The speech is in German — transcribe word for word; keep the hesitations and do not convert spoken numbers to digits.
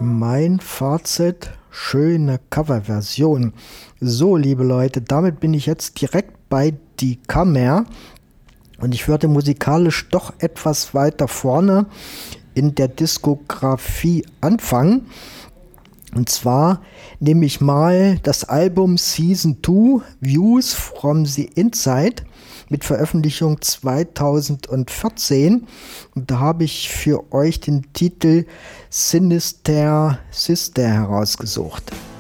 Mein Fazit, schöne Coverversion. So, liebe Leute, damit bin ich jetzt direkt bei Die Kammer und ich würde musikalisch doch etwas weiter vorne in der Diskografie anfangen. Und zwar nehme ich mal das Album Season zwei Views from the Inside mit Veröffentlichung zweitausendvierzehn. Und da habe ich für euch den Titel Sinister Sister herausgesucht.